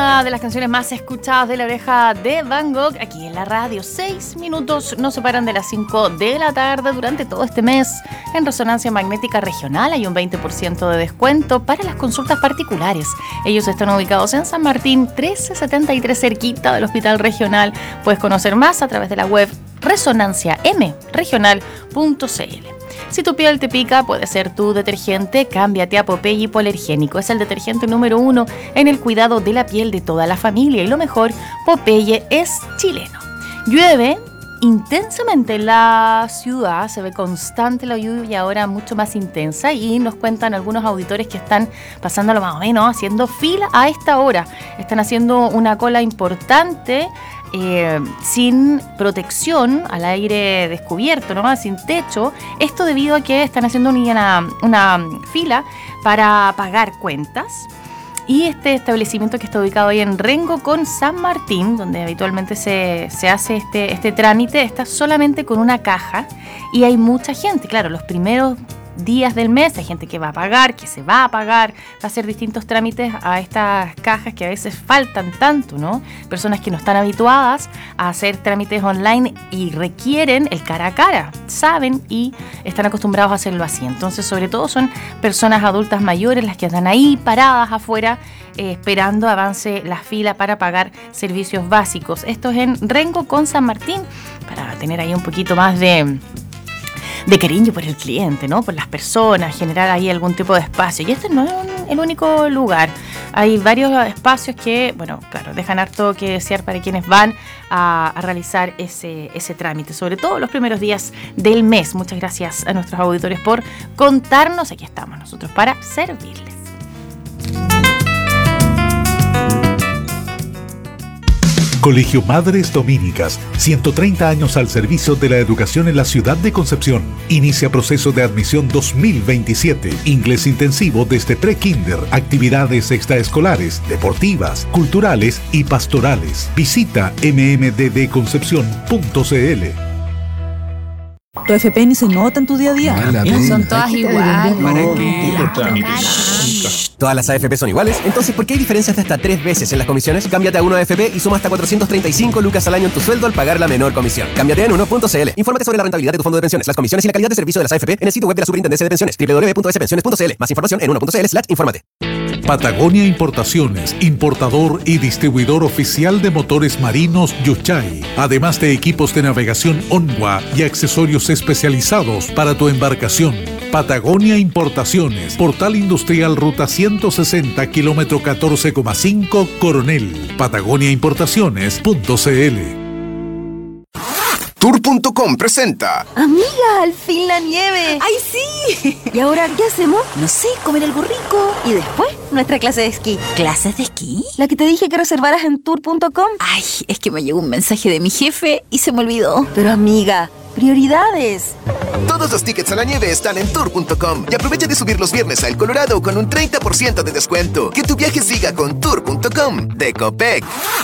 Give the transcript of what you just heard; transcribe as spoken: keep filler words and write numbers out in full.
una de las canciones más escuchadas de La Oreja de Van Gogh aquí en la radio. Seis minutos nos separan de las cinco de la tarde durante todo este mes. En Resonancia Magnética Regional hay un veinte por ciento de descuento para las consultas particulares. Ellos están ubicados en San Martín trece setenta y tres, cerquita del Hospital Regional. Puedes conocer más a través de la web resonancia m regional punto c l. Si tu piel te pica, puede ser tu detergente. Cámbiate a Popeye Hipoalergénico. Es el detergente número uno en el cuidado de la piel de toda la familia. Y lo mejor, Popeye es chileno. Llueve intensamente en la ciudad, se ve constante la lluvia y ahora mucho más intensa, y nos cuentan algunos auditores que están pasándolo más o menos, haciendo fila a esta hora. Están haciendo una cola importante, eh, sin protección, al aire descubierto, ¿no? Sin techo. Esto debido a que están haciendo una, una fila para pagar cuentas. Y este establecimiento que está ubicado ahí en Rengo con San Martín, donde habitualmente se, se hace este, este trámite, está solamente con una caja y hay mucha gente. Claro, los primeros días del mes hay gente que va a pagar, que se va a pagar, va a hacer distintos trámites a estas cajas que a veces faltan tanto, ¿no? Personas que no están habituadas a hacer trámites online y requieren el cara a cara, saben y están acostumbrados a hacerlo así. Entonces, sobre todo son personas adultas mayores las que están ahí paradas afuera eh, esperando avance la fila para pagar servicios básicos. Esto es en Rengo con San Martín, para tener ahí un poquito más de... de cariño por el cliente, ¿no? Por las personas, generar ahí algún tipo de espacio. Y este no es un, el único lugar. Hay varios espacios que, bueno, claro, dejan harto que desear para quienes van a, a realizar ese, ese trámite, sobre todo los primeros días del mes. Muchas gracias a nuestros auditores por contarnos. Aquí estamos nosotros para servirles. Colegio Madres Dominicas, ciento treinta años al servicio de la educación en la ciudad de Concepción. Inicia proceso de admisión dos mil veintisiete. Inglés intensivo desde pre-kinder, actividades extraescolares, deportivas, culturales y pastorales. Visita eme eme de de concepción punto c l. Tu F P ni se nota en tu día a día. Vale, son todas iguales. ¿Para qué? ¿Todas las A F P son iguales? Entonces, ¿por qué hay diferencias de hasta tres veces en las comisiones? Cámbiate a uno A F P y suma hasta cuatrocientos treinta y cinco lucas al año en tu sueldo al pagar la menor comisión. Cámbiate en uno punto c l. Infórmate sobre la rentabilidad de tu fondo de pensiones, las comisiones y la calidad de servicio de las A F P en el sitio web de la Superintendencia de Pensiones, doble u doble u doble u punto s pensiones punto c l. Más información en uno punto c l slash infórmate. Patagonia Importaciones, importador y distribuidor oficial de motores marinos Yuchay, además de equipos de navegación Onwa y accesorios especializados para tu embarcación. Patagonia Importaciones, Portal Industrial Ruta ciento sesenta, kilómetro catorce coma cinco, Coronel. Patagonia Importaciones punto c l. Tour punto com presenta. Amiga, al fin la nieve. ¡Ay, sí! ¿Y ahora qué hacemos? No sé, comer algo rico. Y después, nuestra clase de esquí. ¿Clases de esquí? La que te dije que reservaras en tour punto com. Ay, es que me llegó un mensaje de mi jefe y se me olvidó. Pero amiga, prioridades. Todos los tickets a la nieve están en tour punto com y aprovecha de subir los viernes a El Colorado con un treinta por ciento de descuento. Que tu viaje siga con tour punto com de Copec.